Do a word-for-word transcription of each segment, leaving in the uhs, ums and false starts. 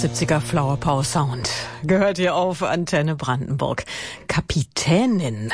siebziger Flower Power Sound. Gehört hier auf Antenne Brandenburg. Kapitänin.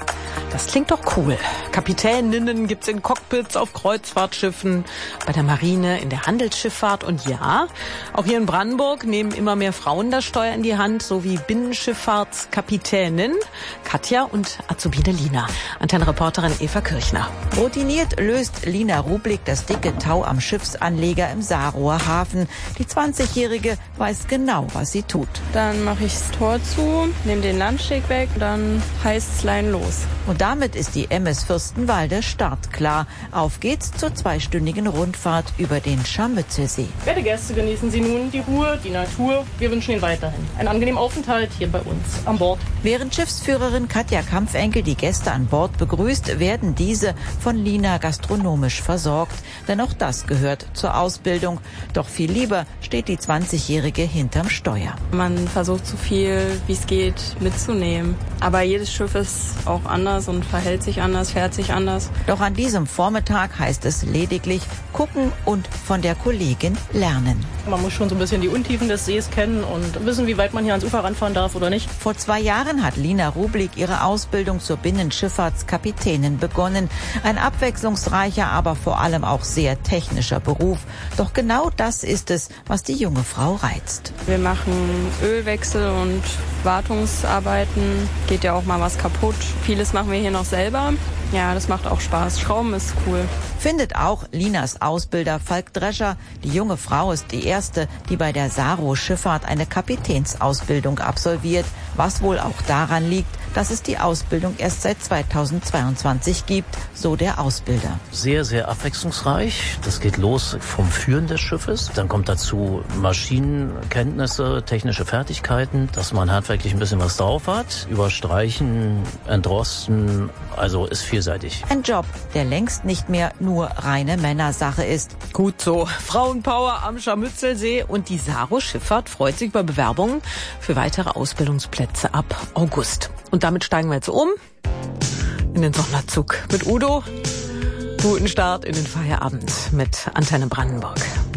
Das klingt doch cool. Kapitäninnen gibt's in Cockpits auf Kreuzfahrtschiffen, bei der Marine, in der Handelsschifffahrt und ja, auch hier in Brandenburg nehmen immer mehr Frauen das Steuer in die Hand, so wie Binnenschifffahrtskapitänin Katja und Azubine Lina. Antenne-Reporterin Eva Kirchner. Routiniert löst Lina Rublik das dicke Tau am Schiffsanleger im Saarroher Hafen. Die zwanzigjährige weiß genau, was sie tut. Dann mache ich das Tor zu, nehme den Landsteg weg, dann heißt es Lein los. Und damit ist die M S Fürstenwalde startklar. Auf geht's zur zweistündigen Rundfahrt über den Scharmützelsee. Werte Gäste, genießen Sie nun die Ruhe, die Natur. Wir wünschen Ihnen weiterhin einen angenehmen Aufenthalt hier bei uns an Bord. Während Schiffsführerin Katja Kampfenkel die Gäste an Bord begrüßt, werden diese von Lina gastronomisch versorgt. Denn auch das gehört zur Ausbildung. Doch viel lieber steht die zwanzigjährige hinterm Steuer. Man versucht so viel, wie es geht, mitzunehmen. Aber jedes Schiff ist auch anders und verhält sich anders, fährt sich anders. Doch an diesem Vormittag heißt es lediglich gucken und von der Kollegin lernen. Man muss schon so ein bisschen die Untiefen des Sees kennen und wissen, wie weit man hier ans Ufer ranfahren darf oder nicht. Vor zwei Jahren hat Lina Rublik ihre Ausbildung zur Binnenschifffahrtskapitänin begonnen. Ein abwechslungsreicher, aber vor allem auch sehr technischer Beruf. Doch genau das ist es, was die junge Frau reizt. Wir machen Ölwechsel und Wartungsarbeiten. Geht ja auch mal was kaputt. Vieles machen wir hier noch selber. Ja, das macht auch Spaß. Schrauben ist cool. Findet auch Linas Ausbilder Falk Drescher. Die junge Frau ist die erste, die bei der Saro Schifffahrt eine Kapitänsausbildung absolviert. Was wohl auch daran liegt, dass es die Ausbildung erst seit zweitausendzweiundzwanzig gibt, so der Ausbilder. Sehr, sehr abwechslungsreich. Das geht los vom Führen des Schiffes. Dann kommt dazu Maschinenkenntnisse, technische Fertigkeiten, dass man handwerklich ein bisschen was drauf hat. Überstreichen, entrosten, also ist vielseitig. Ein Job, der längst nicht mehr nur reine Männersache ist. Gut so. Frauenpower am Scharmützelsee und die Saro Schifffahrt freut sich über Bewerbungen für weitere Ausbildungsplätze ab August. Und damit steigen wir jetzt um in den Sonderzug mit Udo. Guten Start in den Feierabend mit Antenne Brandenburg.